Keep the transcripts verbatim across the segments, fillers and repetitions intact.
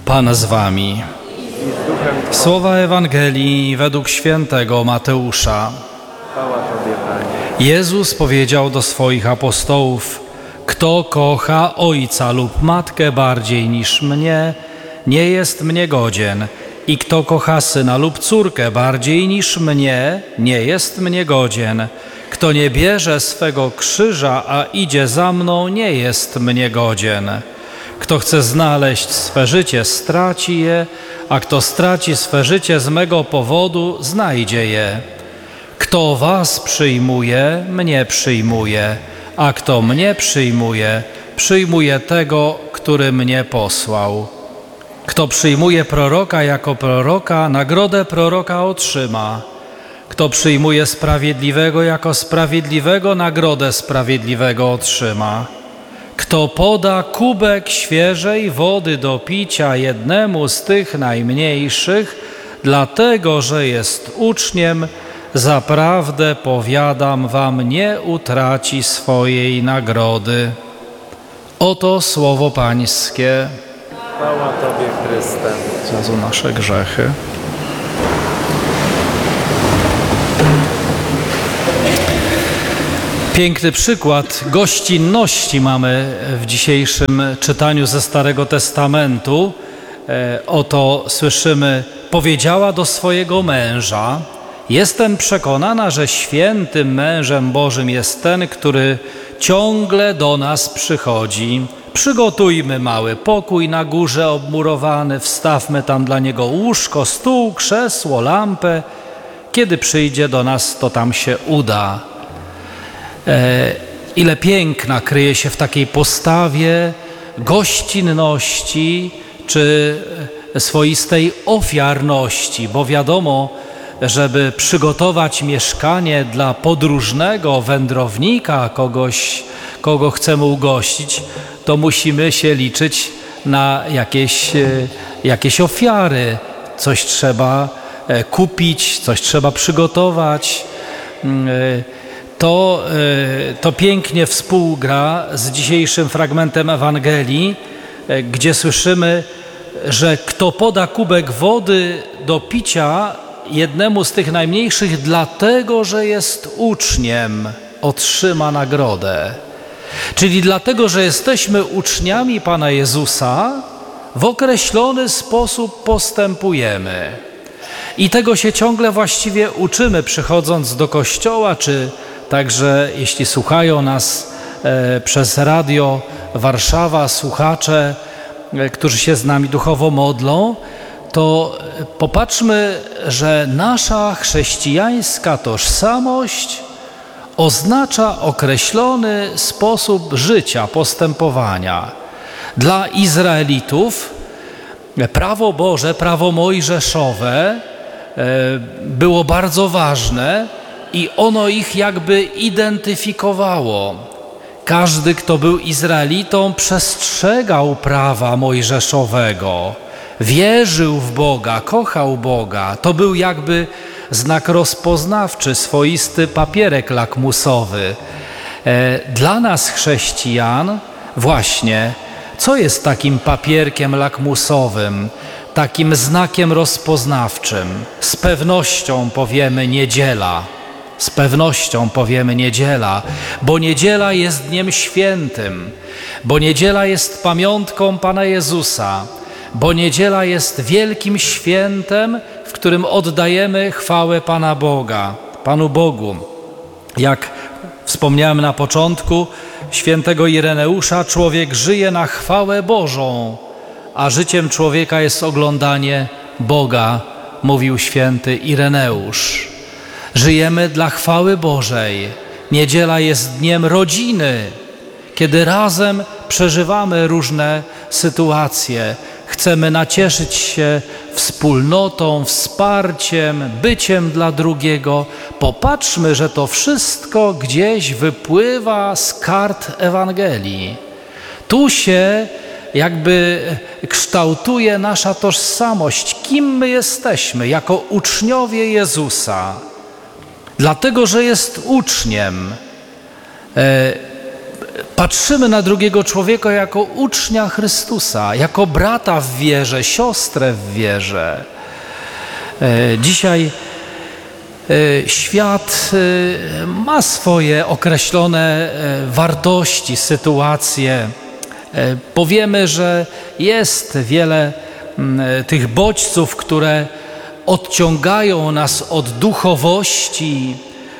Pan z wami. Słowa Ewangelii według świętego Mateusza. Jezus powiedział do swoich apostołów: kto kocha ojca lub matkę bardziej niż mnie, nie jest mnie godzien. I kto kocha syna lub córkę bardziej niż mnie, nie jest mnie godzien. Kto nie bierze swego krzyża, a idzie za mną, nie jest mnie godzien. Kto chce znaleźć swe życie, straci je, a kto straci swe życie z mego powodu, znajdzie je. Kto was przyjmuje, mnie przyjmuje, a kto mnie przyjmuje, przyjmuje tego, który mnie posłał. Kto przyjmuje proroka jako proroka, nagrodę proroka otrzyma. Kto przyjmuje sprawiedliwego jako sprawiedliwego, nagrodę sprawiedliwego otrzyma. Kto poda kubek świeżej wody do picia jednemu z tych najmniejszych, dlatego że jest uczniem, zaprawdę powiadam wam, nie utraci swojej nagrody. Oto słowo Pańskie. Chwała Tobie, Chryste. Za nasze grzechy. Piękny przykład gościnności mamy w dzisiejszym czytaniu ze Starego Testamentu. Oto słyszymy: powiedziała do swojego męża: jestem przekonana, że świętym mężem Bożym jest ten, który ciągle do nas przychodzi. Przygotujmy mały pokój na górze obmurowany, wstawmy tam dla niego łóżko, stół, krzesło, lampę. Kiedy przyjdzie do nas, to tam się uda. E, ile piękna kryje się w takiej postawie gościnności czy swoistej ofiarności, bo wiadomo, żeby przygotować mieszkanie dla podróżnego wędrownika, kogoś, kogo chcemy ugościć, to musimy się liczyć na jakieś, jakieś ofiary. Coś trzeba kupić, coś trzeba przygotować. To, to pięknie współgra z dzisiejszym fragmentem Ewangelii, gdzie słyszymy, że kto poda kubek wody do picia jednemu z tych najmniejszych, dlatego że jest uczniem, otrzyma nagrodę. Czyli dlatego, że jesteśmy uczniami Pana Jezusa, w określony sposób postępujemy. I tego się ciągle właściwie uczymy, przychodząc do kościoła, czy także jeśli słuchają nas e, przez Radio Warszawa słuchacze, e, którzy się z nami duchowo modlą, to popatrzmy, że nasza chrześcijańska tożsamość oznacza określony sposób życia, postępowania. Dla Izraelitów prawo Boże, prawo mojżeszowe było bardzo ważne i ono ich jakby identyfikowało. Każdy, kto był Izraelitą, przestrzegał prawa mojżeszowego, wierzył w Boga, kochał Boga. To był jakby znak rozpoznawczy, swoisty papierek lakmusowy. Dla nas chrześcijan właśnie, co jest takim papierkiem lakmusowym, takim znakiem rozpoznawczym? Z pewnością powiemy niedziela. Z pewnością powiemy niedziela, bo niedziela jest dniem świętym, bo niedziela jest pamiątką Pana Jezusa, bo niedziela jest wielkim świętem, w którym oddajemy chwałę Pana Boga, Panu Bogu. Jak wspomniałem na początku świętego Ireneusza, człowiek żyje na chwałę Bożą, a życiem człowieka jest oglądanie Boga, mówił święty Ireneusz. Żyjemy dla chwały Bożej. Niedziela jest dniem rodziny, kiedy razem przeżywamy różne sytuacje. Chcemy nacieszyć się wspólnotą, wsparciem, byciem dla drugiego. Popatrzmy, że to wszystko gdzieś wypływa z kart Ewangelii. Tu się jakby kształtuje nasza tożsamość, kim my jesteśmy jako uczniowie Jezusa. Dlatego, że jest uczniem. patrzymy na drugiego człowieka jako ucznia Chrystusa, jako brata w wierze, siostrę w wierze. Dzisiaj świat ma swoje określone wartości, sytuacje. Powiemy, że jest wiele tych bodźców, które odciągają nas od duchowości,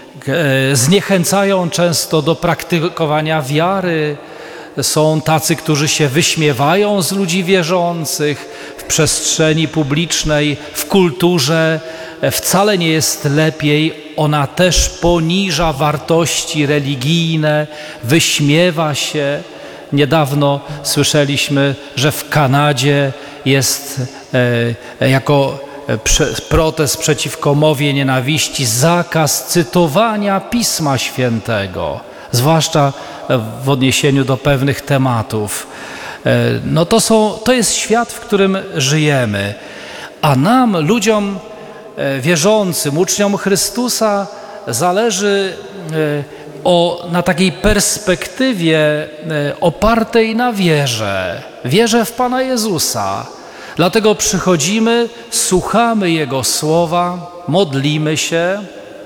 zniechęcają często do praktykowania wiary. Są tacy, którzy się wyśmiewają z ludzi wierzących w przestrzeni publicznej, w kulturze. Wcale nie jest lepiej. Ona też poniża wartości religijne, wyśmiewa się. Niedawno słyszeliśmy, że w Kanadzie jest e, jako prze, protest przeciwko mowie nienawiści zakaz cytowania Pisma Świętego, zwłaszcza w odniesieniu do pewnych tematów. E, no to, są, to jest świat, w którym żyjemy, a nam, ludziom e, wierzącym, uczniom Chrystusa, zależy e, O, na takiej perspektywie e, opartej na wierze, wierze w Pana Jezusa. Dlatego przychodzimy, słuchamy Jego słowa, modlimy się,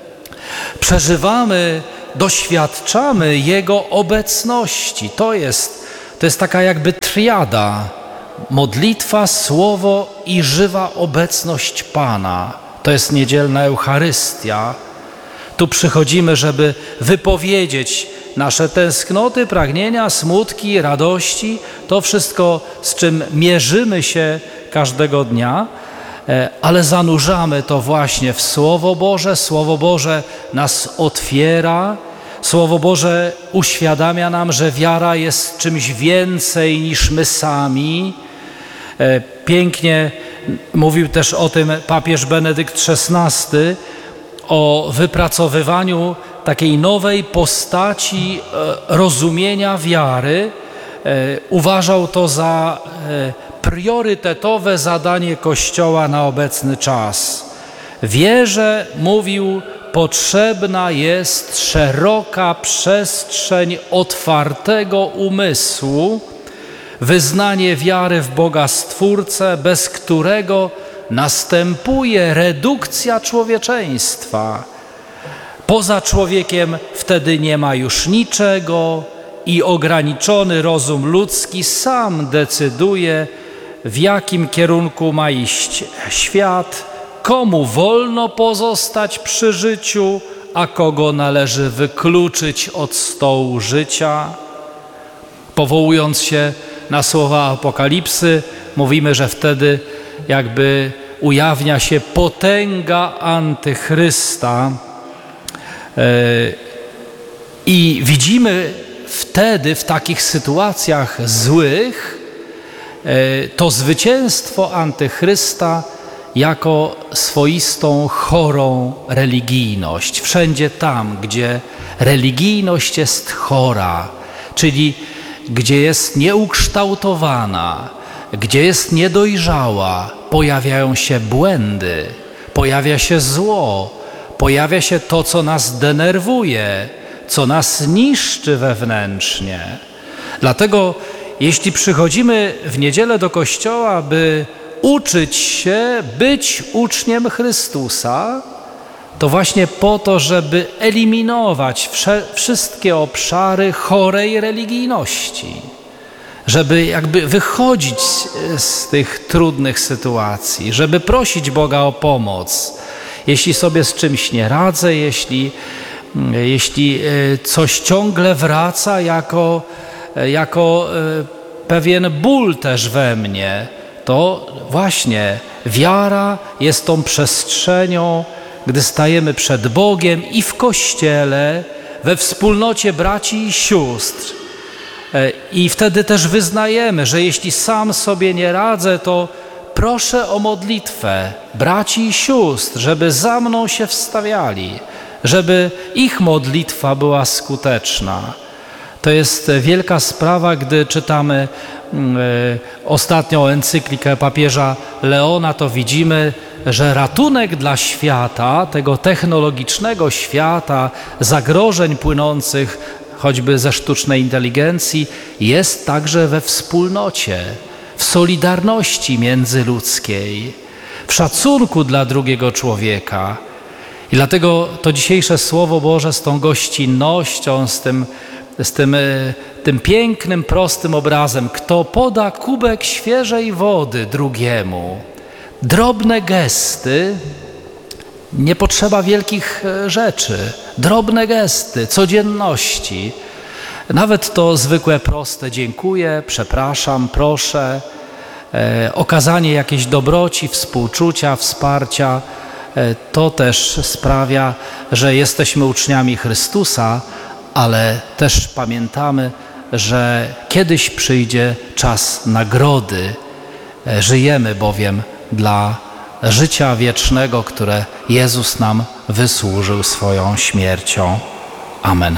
przeżywamy, doświadczamy Jego obecności. To jest, to jest taka jakby triada. Modlitwa, słowo i żywa obecność Pana. To jest niedzielna Eucharystia. Tu przychodzimy, żeby wypowiedzieć nasze tęsknoty, pragnienia, smutki, radości, to wszystko, z czym mierzymy się każdego dnia, ale zanurzamy to właśnie w Słowo Boże. Słowo Boże nas otwiera, Słowo Boże uświadamia nam, że wiara jest czymś więcej niż my sami. Pięknie mówił też o tym papież Benedykt szesnasty, o wypracowywaniu takiej nowej postaci rozumienia wiary. Uważał to za priorytetowe zadanie Kościoła na obecny czas. Wierze, mówił, potrzebna jest szeroka przestrzeń otwartego umysłu, wyznanie wiary w Boga Stwórcę, bez którego następuje redukcja człowieczeństwa. Poza człowiekiem wtedy nie ma już niczego i ograniczony rozum ludzki sam decyduje, w jakim kierunku ma iść świat, komu wolno pozostać przy życiu, a kogo należy wykluczyć od stołu życia. Powołując się na słowa Apokalipsy, mówimy, że wtedy jakby ujawnia się potęga antychrysta i widzimy wtedy w takich sytuacjach złych to zwycięstwo antychrysta jako swoistą chorą religijność. Wszędzie tam, gdzie religijność jest chora, czyli gdzie jest nieukształtowana, gdzie jest niedojrzała, pojawiają się błędy, pojawia się zło, pojawia się to, co nas denerwuje, co nas niszczy wewnętrznie. Dlatego jeśli przychodzimy w niedzielę do kościoła, by uczyć się być uczniem Chrystusa, to właśnie po to, żeby eliminować wsze- wszystkie obszary chorej religijności, żeby jakby wychodzić z tych trudnych sytuacji, żeby prosić Boga o pomoc. Jeśli sobie z czymś nie radzę, jeśli, jeśli coś ciągle wraca jako, jako pewien ból też we mnie, to właśnie wiara jest tą przestrzenią, gdy stajemy przed Bogiem i w Kościele, we wspólnocie braci i sióstr. I wtedy też wyznajemy, że jeśli sam sobie nie radzę, to proszę o modlitwę braci i sióstr, żeby za mną się wstawiali, żeby ich modlitwa była skuteczna. To jest wielka sprawa, gdy czytamy y, ostatnią encyklikę papieża Leona, to widzimy, że ratunek dla świata, tego technologicznego świata, zagrożeń płynących choćby ze sztucznej inteligencji, jest także we wspólnocie, w solidarności międzyludzkiej, w szacunku dla drugiego człowieka. I dlatego to dzisiejsze Słowo Boże z tą gościnnością, z tym, z tym, tym pięknym, prostym obrazem, kto poda kubek świeżej wody drugiemu, drobne gesty, nie potrzeba wielkich rzeczy, drobne gesty, codzienności. Nawet to zwykłe, proste dziękuję, przepraszam, proszę, e, okazanie jakiejś dobroci, współczucia, wsparcia, e, to też sprawia, że jesteśmy uczniami Chrystusa, ale też pamiętamy, że kiedyś przyjdzie czas nagrody. E, żyjemy bowiem dla życia wiecznego, które Jezus nam wysłużył swoją śmiercią. Amen.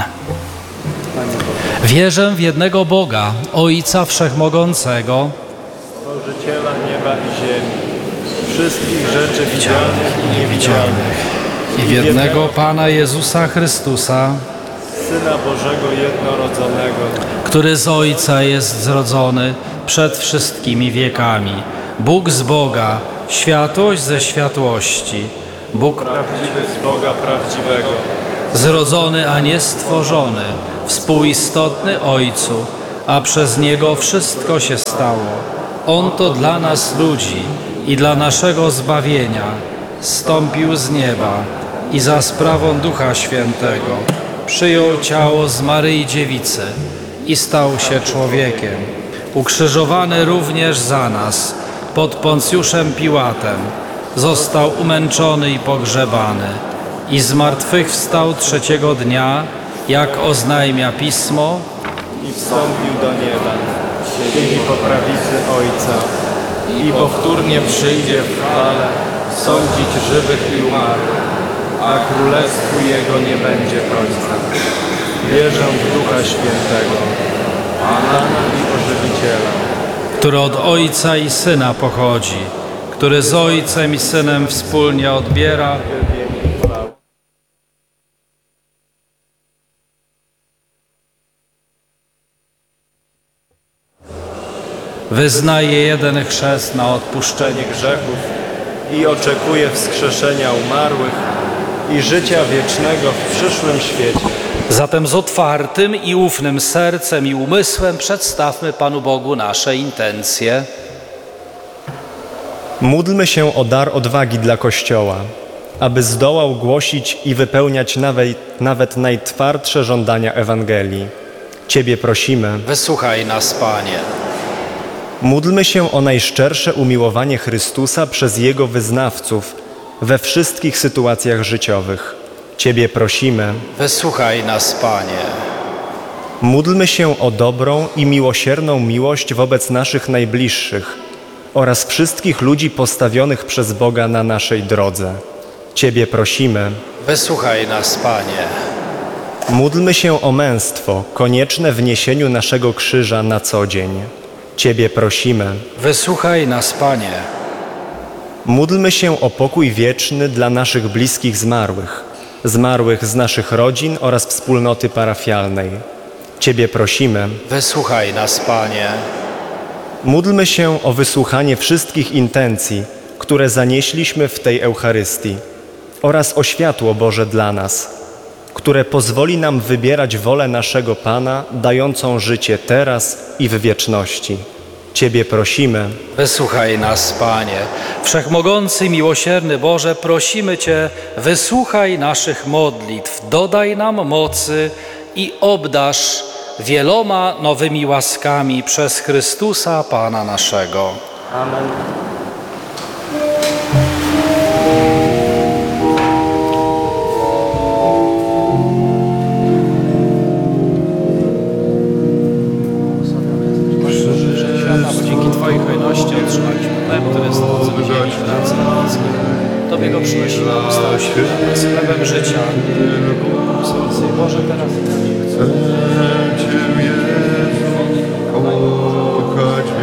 Wierzę w jednego Boga, Ojca Wszechmogącego, Stworzyciela nieba i ziemi, wszystkich rzeczy widzialnych i niewidzialnych, i w jednego Pana Jezusa Chrystusa, Syna Bożego jednorodzonego, który z Ojca jest zrodzony przed wszystkimi wiekami, Bóg z Boga, światłość ze światłości, Bóg prawdziwy z Boga prawdziwego, zrodzony, a nie stworzony, współistotny Ojcu, a przez Niego wszystko się stało. On to dla nas ludzi i dla naszego zbawienia zstąpił z nieba i za sprawą Ducha Świętego przyjął ciało z Maryi Dziewicy i stał się człowiekiem. Ukrzyżowany również za nas pod Poncjuszem Piłatem, został umęczony i pogrzebany i zmartwychwstał trzeciego dnia, jak oznajmia Pismo, i wstąpił do nieba, siedzi po prawicy Ojca i powtórnie przyjdzie w chwale sądzić żywych i umarłych, a królestwu Jego nie będzie końca. Wierzę w Ducha Świętego, Pana i Ożywiciela, który od Ojca i Syna pochodzi, który z Ojcem i Synem wspólnie odbiera wielkiej chwały. wyznaje jeden chrzest na odpuszczenie odpuszczenie grzechów i oczekuje wskrzeszenia umarłych i życia wiecznego w przyszłym świecie. Zatem z otwartym i ufnym sercem i umysłem przedstawmy Panu Bogu nasze intencje. Módlmy się o dar odwagi dla Kościoła, aby zdołał głosić i wypełniać nawet, nawet najtwardsze żądania Ewangelii. Ciebie prosimy. Wysłuchaj nas, Panie. Módlmy się o najszczersze umiłowanie Chrystusa przez Jego wyznawców we wszystkich sytuacjach życiowych. Ciebie prosimy. Wysłuchaj nas, Panie. Módlmy się o dobrą i miłosierną miłość wobec naszych najbliższych oraz wszystkich ludzi postawionych przez Boga na naszej drodze. Ciebie prosimy. Wysłuchaj nas, Panie. Módlmy się o męstwo, konieczne w niesieniu naszego krzyża na co dzień. Ciebie prosimy. Wysłuchaj nas, Panie. Módlmy się o pokój wieczny dla naszych bliskich zmarłych, zmarłych z naszych rodzin oraz wspólnoty parafialnej. Ciebie prosimy. Wysłuchaj nas, Panie. Módlmy się o wysłuchanie wszystkich intencji, które zanieśliśmy w tej Eucharystii oraz o światło Boże dla nas, które pozwoli nam wybierać wolę naszego Pana, dającą życie teraz i w wieczności. Ciebie prosimy. Wysłuchaj nas, Panie. Wszechmogący, miłosierny Boże, prosimy Cię, wysłuchaj naszych modlitw, dodaj nam mocy i obdarz wieloma nowymi łaskami przez Chrystusa Pana naszego. Amen. Dzięki Twojej hojności otrzymaliśmy chleb, który jest narodzony ziemi w pracy ludzkiej. Tobie go przynosimy, stał się z chlebem życia. Boże, teraz i na wieki.